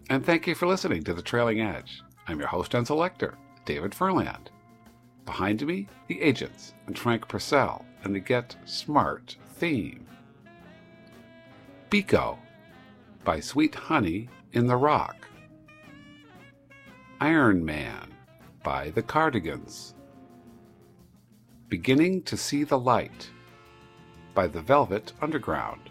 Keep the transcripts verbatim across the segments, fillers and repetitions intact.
and thank you for listening to The Trailing Edge. I'm your host and selector, David Furland. Behind me, the Agents and Frank Purcell and the Get Smart theme. Biko by Sweet Honey in the Rock. Iron Man by The Cardigans. Beginning to See the Light by The Velvet Underground.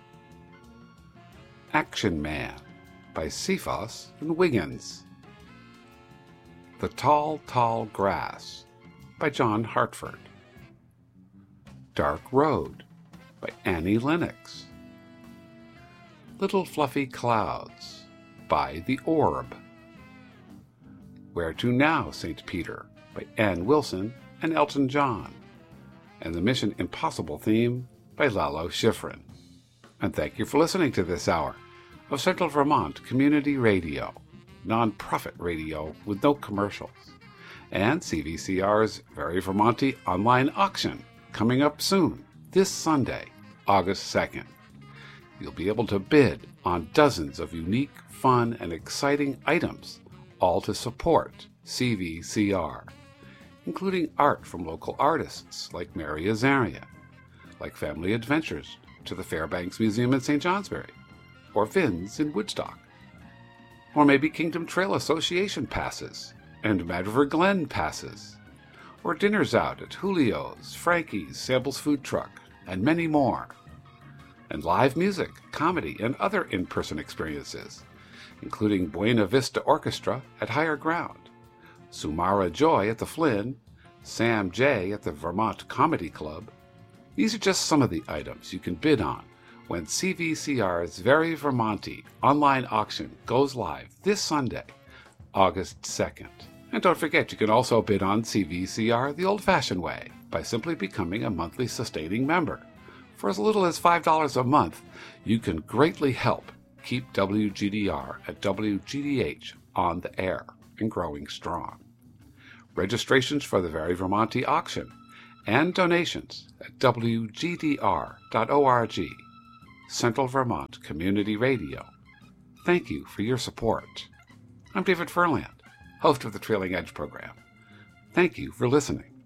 Action Man by Cephas and Wiggins. The Tall, Tall Grass by John Hartford. Dark Road by Annie Lennox. Little Fluffy Clouds by The Orb. Where To Now, Saint Peter by Ann Wilson and Elton John. And the Mission Impossible theme by Lalo Schifrin. And thank you for listening to this hour of Central Vermont Community Radio, non-profit radio with no commercials, and C V C R's Very Vermonty online auction coming up soon, this Sunday, August second. You'll be able to bid on dozens of unique, fun, and exciting items, all to support C V C R, including art from local artists like Mary Azaria, like Family Adventures to the Fairbanks Museum in Saint Johnsbury, or Vin's in Woodstock, or maybe Kingdom Trail Association passes and Mad River Glen passes, or dinners out at Julio's, Frankie's, Samples Food Truck, and many more, and live music, comedy, and other in-person experiences, including Buena Vista Orchestra at Higher Ground, Sumara Joy at the Flynn, Sam J at the Vermont Comedy Club. These are just some of the items you can bid on when C V C R's Very Vermonty online auction goes live this Sunday, August second. And don't forget, you can also bid on C V C R the old-fashioned way by simply becoming a monthly sustaining member. For as little as five dollars a month, you can greatly help keep W G D R at W G D H on the air and growing strong. Registrations for the Very Vermonty auction and donations at W G D R dot org. Central Vermont Community Radio. Thank you for your support. I'm David Furland, host of the Trailing Edge program. Thank you for listening.